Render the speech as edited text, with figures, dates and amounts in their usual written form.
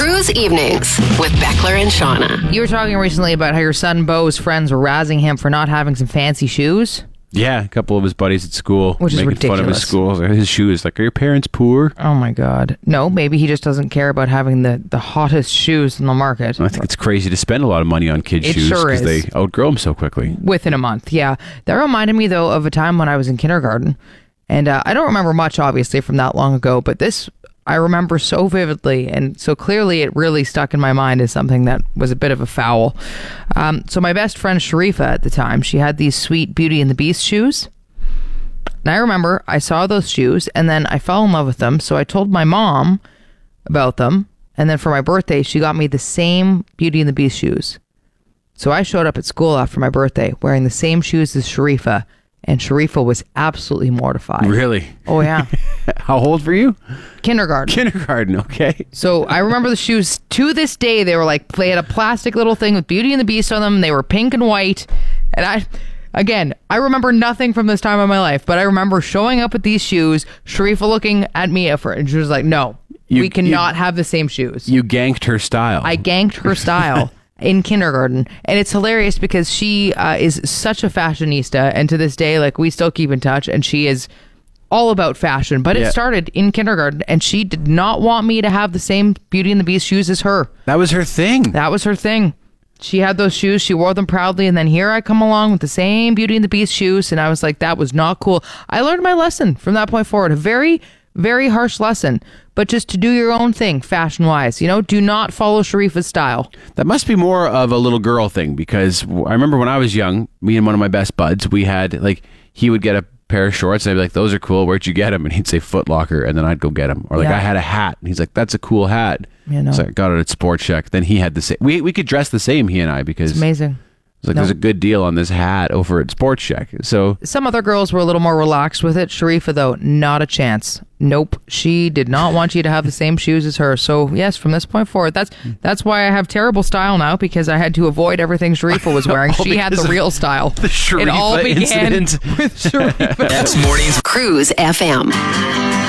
Cruise Evenings with Beckler and Shauna. You were talking recently about how your son Bo's friends were razzing him for not having some fancy shoes. Yeah, a couple of his buddies at school. Which is making ridiculous. fun of his school. His shoes. Like, are your parents poor? Oh my God. No, maybe he just doesn't care about having the hottest shoes in the market. I think it's crazy to spend a lot of money on kids' It shoes sure because is. they outgrow them so quickly. Within a month, yeah. That reminded me, though, of a time when I was in kindergarten. And I don't remember much, obviously, from that long ago, but this I remember so vividly and so clearly it really stuck in my mind as something that was a bit of a foul. So my best friend Sharifa at the time, she had these sweet Beauty and the Beast shoes. And I remember I saw those shoes and then I fell in love with them. So I told my mom about them. And then for my birthday, she got me the same Beauty and the Beast shoes. So I showed up at school after my birthday wearing the same shoes as Sharifa. And Sharifa was absolutely mortified. Really? Oh, yeah. How old were you? Kindergarten. Kindergarten, okay. So I remember the shoes to this day. They were like, they had a plastic little thing with Beauty and the Beast on them. They were pink and white. And I remember nothing from this time of my life, but I remember showing up with these shoes, Sharifa looking at me and she was like, no, we cannot have the same shoes. You ganked her style. I ganked her style. In kindergarten. And it's hilarious because she is such a fashionista, and to this day, like, we still keep in touch, and she is all about fashion, but it started in kindergarten, and she did not want me to have the same Beauty and the Beast shoes as her. That was her thing. That was her thing. She had those shoes, she wore them proudly, and then here I come along with the same Beauty and the Beast shoes, and I was like, that was not cool. I learned my lesson from that point forward. A very, very harsh lesson, but just to do your own thing, fashion-wise. You know, do not follow Sharifa's style. That must be more of a little girl thing, because I remember when I was young, me and one of my best buds, we had, like, he would get a pair of shorts, and I'd be like, those are cool, where'd you get them? And he'd say Foot Locker, and then I'd go get them. Or, like, I had a hat, and he's like, that's a cool hat. You know. So I got it at Sport Check. Then he had the same. We could dress the same, he and I, because It's amazing. it's like, there's a good deal on this hat over at Sport Check. So Some other girls were a little more relaxed with it. Sharifa, though, not a chance. Nope. She did not want you to have the same shoes as her. So, yes, from this point forward, that's why I have terrible style now, because I had to avoid everything Sharifa was wearing. She had the real style. the Sharifa It all began incident. with Sharifa. Cruise FM.